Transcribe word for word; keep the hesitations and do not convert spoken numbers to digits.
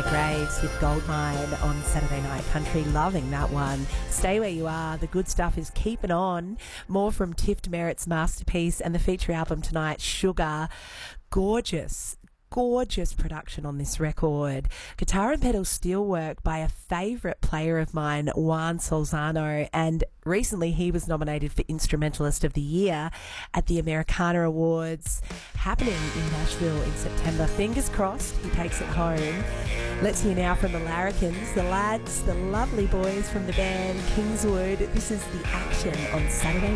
Shanna Graves with Goldmine on Saturday Night Country. Loving that one. Stay where you are. The good stuff is keeping on. More from Tift Merritt's masterpiece and the feature album tonight, Sugar. Gorgeous. Gorgeous production on this record. Guitar and pedal steelwork by a favourite player of mine, Juan Solzano, and recently he was nominated for Instrumentalist of the Year at the Americana Awards happening in Nashville in September. Fingers crossed he takes it home. Let's hear now from the Larrikins, the lads, the lovely boys from the band Kingswood. This is The Action on Saturday